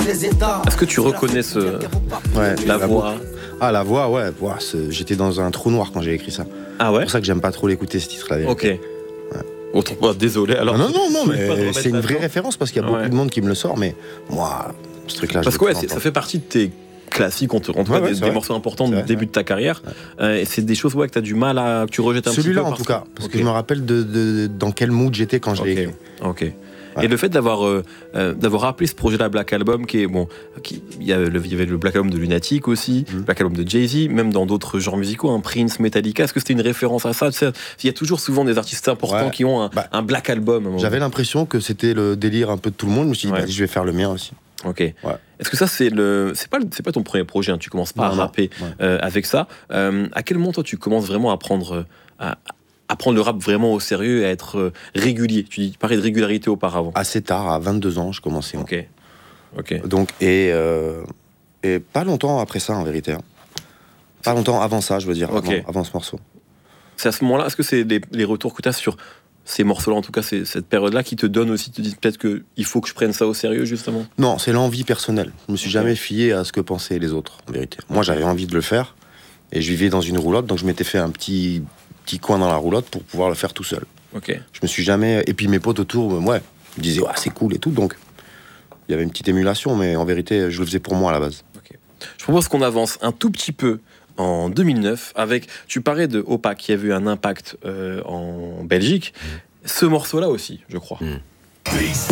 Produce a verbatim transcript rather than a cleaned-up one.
Est-ce que tu reconnais ce... ouais, la, la voix? Ah, la voix, ouais. Ouah, j'étais dans un trou noir quand j'ai écrit ça. Ah ouais? C'est pour ça que j'aime pas trop l'écouter, ce titre-là. Ok. Ouais. Autant pas, désolé. Alors, non, non, non, mais c'est une vraie référence parce qu'il y a beaucoup ouais. de monde qui me le sort, mais moi, ce truc-là, parce que ouais, ça fait partie de tes classiques, en tout cas, ouais, ouais, des, des morceaux importants du début de ta carrière. Ouais. Euh, et c'est des choses ouais, que tu as du mal à. que tu rejettes un Celui-là, petit peu. Celui-là, en tout cas, parce okay. que je me rappelle de, de, de dans quel mood j'étais quand je l'ai okay. écrit. Ok. Ouais. Et le fait d'avoir euh, euh, d'avoir appelé ce projet-là Black Album, qui est bon, qui, il y, le, il y avait le Black Album de Lunatic aussi, mm. Black Album de Jay-Z, même dans d'autres genres musicaux, hein, Prince, Metallica. Est-ce que c'était une référence à ça? Tu sais, il y a toujours souvent des artistes importants ouais. qui ont un, bah, un Black Album. J'avais l'impression que c'était le délire un peu de tout le monde. Je me suis dit, ouais. bah, je vais faire le mien aussi. Ok. Ouais. Est-ce que ça c'est le, c'est pas, c'est pas ton premier projet, hein, tu commences pas non, à rapper ouais. euh, avec ça. Euh, à quel moment toi tu commences vraiment à prendre à, à prendre le rap vraiment au sérieux et à être euh, régulier? Tu dis, parlais de régularité auparavant. Assez tard, à vingt-deux ans, je commençais. Ok. Hein. Ok. Donc et euh, et pas longtemps après ça en vérité. Hein. Pas longtemps avant ça, je veux dire, okay. avant, avant ce morceau. C'est à ce moment-là, est-ce que c'est les, les retours que tu as sur ces morceaux-là, en tout cas c'est cette période-là, qui te donne aussi, te disent peut-être qu'il faut que je prenne ça au sérieux, justement? Non, c'est l'envie personnelle. Je me suis okay. jamais fié à ce que pensaient les autres, en vérité. Moi, j'avais envie de le faire, et je vivais dans une roulotte, donc je m'étais fait un petit, petit coin dans la roulotte pour pouvoir le faire tout seul. Okay. Je me suis jamais... Et puis mes potes autour, ouais, me disaient, ouais, c'est cool et tout, donc il y avait une petite émulation, mais en vérité, je le faisais pour moi à la base. Okay. Je propose qu'on avance un tout petit peu en deux mille neuf, avec, tu parlais de Opa qui a eu un impact euh, en Belgique, mmh. ce morceau-là aussi, je crois. Mmh.